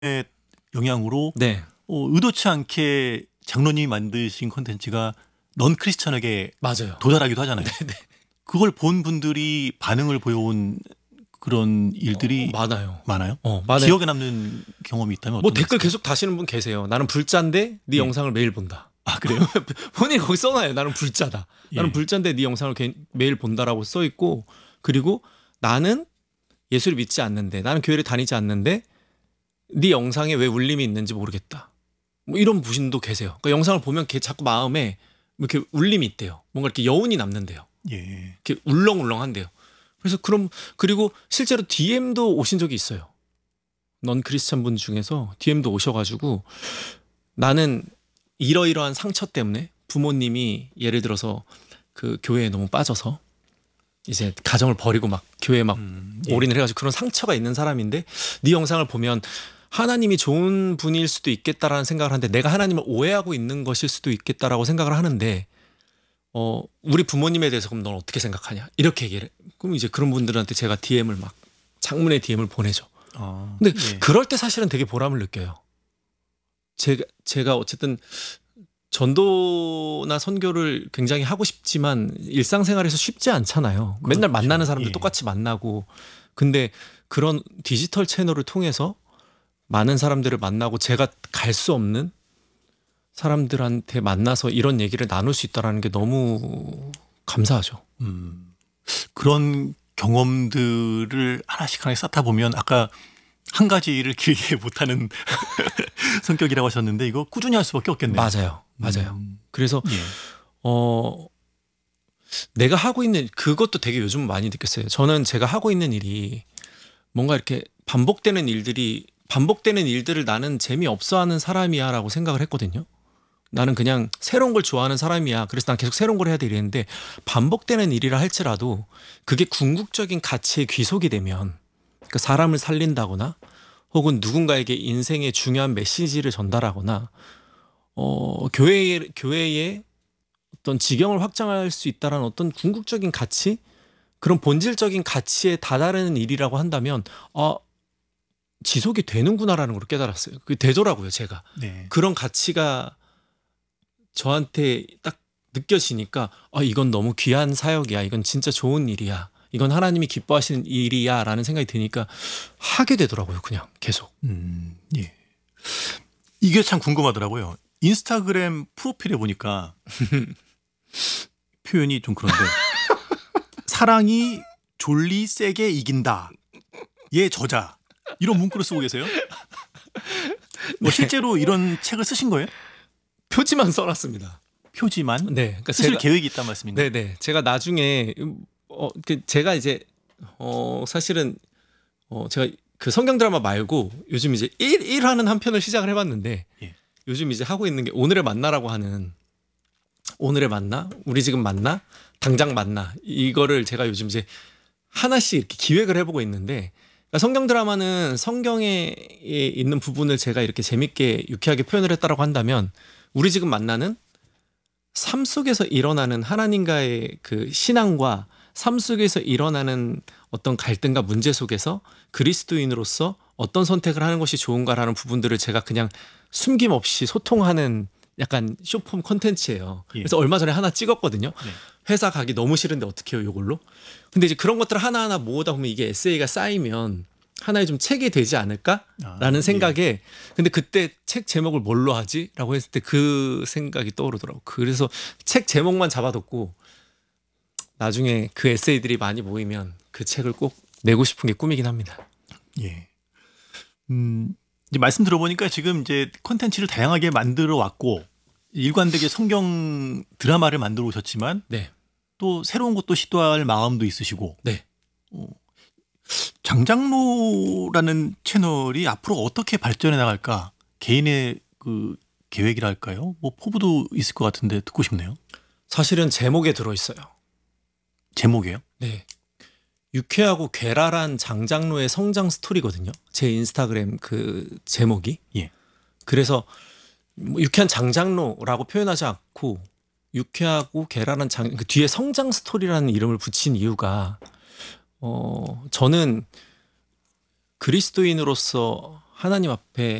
영향으로 네, 의도치 않게 장로님이 만드신 콘텐츠가 넌 크리스천에게 맞아요. 도달하기도 하잖아요. 네. 그걸 본 분들이 반응을 보여온 그런 일들이 많아요. 많아요? 많아요. 기억에 남는 경험이 있다면 뭐 어떤 게 댓글 있을까요? 계속 다시는 분 계세요. 나는 불자인데 네 예. 영상을 매일 본다. 아, 그래요? 본인이 거기 써놔요. 나는 불자다. 나는 예. 불자인데 네 영상을 매일 본다라고 써 있고, 그리고 나는 예수를 믿지 않는데, 나는 교회를 다니지 않는데 네 영상에 왜 울림이 있는지 모르겠다. 뭐 이런 분도 계세요. 그러니까 영상을 보면 자꾸 마음에 이렇게 울림이 있대요. 뭔가 이렇게 여운이 남는데요. 예. 이렇게 울렁울렁한데요. 그래서 그리고 실제로 DM도 오신 적이 있어요. 넌 크리스찬 분 중에서 DM도 오셔가지고, 나는 이러이러한 상처 때문에 부모님이 예를 들어서 그 교회에 너무 빠져서 이제 가정을 버리고 막 교회에 막 예. 올인을 해가지고 그런 상처가 있는 사람인데, 네 영상을 보면 하나님이 좋은 분일 수도 있겠다라는 생각을 하는데 내가 하나님을 오해하고 있는 것일 수도 있겠다라고 생각을 하는데, 우리 부모님에 대해서 그럼 넌 어떻게 생각하냐 이렇게 얘기를 해. 그럼 이제 그런 분들한테 제가 DM을 막 장문의 DM을 보내죠. 근데 예. 그럴 때 사실은 되게 보람을 느껴요. 제가 어쨌든 전도나 선교를 굉장히 하고 싶지만 일상생활에서 쉽지 않잖아요. 맨날 그렇죠. 만나는 사람들 예. 똑같이 만나고. 근데 그런 디지털 채널을 통해서 많은 사람들을 만나고 제가 갈 수 없는 사람들한테 만나서 이런 얘기를 나눌 수 있다는 게 너무 감사하죠. 그런 경험들을 하나씩 쌓다 보면 아까 한 가지 일을 길게 못하는 성격이라고 하셨는데 이거 꾸준히 할 수밖에 없겠네요. 맞아요. 그래서 예. 내가 하고 있는 그것도 되게 요즘 많이 느꼈어요. 저는 제가 하고 있는 일이 뭔가 이렇게 반복되는 일들을 나는 재미없어하는 사람이야라고 생각을 했거든요. 나는 그냥 새로운 걸 좋아하는 사람이야. 그래서 난 계속 새로운 걸 해야 돼 이랬는데, 반복되는 일이라 할지라도 그게 궁극적인 가치에 귀속이 되면, 그러니까 사람을 살린다거나 혹은 누군가에게 인생의 중요한 메시지를 전달하거나 교회의 어떤 지경을 확장할 수 있다라는 어떤 궁극적인 가치, 그런 본질적인 가치에 다다르는 일이라고 한다면 지속이 되는구나라는 걸 깨달았어요. 그게 되더라고요, 제가. 네. 그런 가치가 저한테 딱 느껴지니까 이건 너무 귀한 사역이야. 이건 진짜 좋은 일이야. 이건 하나님이 기뻐하시는 일이야 라는 생각이 드니까 하게 되더라고요. 그냥 계속. 예. 이게 참 궁금하더라고요. 인스타그램 프로필에 보니까 표현이 좀 그런데 사랑이 졸리 세게 이긴다. 예 저자. 이런 문구를 쓰고 계세요? 뭐 실제로 이런 책을 쓰신 거예요? 표지만 써놨습니다. 표지만? 네. 그러니까 쓰실 계획이 있단 말씀인가요? 네네. 제가 나중에 제가 이제 사실은 제가 그 성경 드라마 말고 요즘 이제 일하는 한 편을 시작을 해봤는데, 예. 요즘 이제 하고 있는 게 오늘의 만나라고 하는, 오늘의 만나, 우리 지금 만나, 당장 만나, 이거를 제가 요즘 이제 하나씩 이렇게 기획을 해보고 있는데, 그러니까 성경 드라마는 성경에 있는 부분을 제가 이렇게 재밌게 유쾌하게 표현을 했다라고 한다면, 우리 지금 만나는 삶 속에서 일어나는 하나님과의 그 신앙과 삶 속에서 일어나는 어떤 갈등과 문제 속에서 그리스도인으로서 어떤 선택을 하는 것이 좋은가라는 부분들을 제가 그냥 숨김없이 소통하는 약간 쇼폼 콘텐츠예요. 예. 그래서 얼마 전에 하나 찍었거든요. 네. 회사 가기 너무 싫은데 어떻게 해요, 이걸로? 근데 이제 그런 것들을 하나하나 모으다 보면 이게 에세이가 쌓이면 하나의 좀 책이 되지 않을까라는 생각에, 근데 그때 책 제목을 뭘로 하지? 라고 했을 때 그 생각이 떠오르더라고. 그래서 책 제목만 잡아뒀고, 나중에 그 에세이들이 많이 모이면 그 책을 꼭 내고 싶은 게 꿈이긴 합니다. 예. 이제 말씀 들어보니까 지금 이제 콘텐츠를 다양하게 만들어 왔고 일관되게 성경 드라마를 만들어 오셨지만 네. 또 새로운 것도 시도할 마음도 있으시고 네. 장장로라는 채널이 앞으로 어떻게 발전해 나갈까? 개인의 그 계획이랄까요? 뭐 포부도 있을 것 같은데 듣고 싶네요. 사실은 제목에 들어있어요. 제목이에요? 네. 유쾌하고 괴랄한 장장로의 성장 스토리거든요. 제 인스타그램 그 제목이. 예. 그래서 뭐 유쾌한 장장로라고 표현하지 않고 유쾌하고 괴랄한 그 뒤에 성장 스토리라는 이름을 붙인 이유가, 저는 그리스도인으로서 하나님 앞에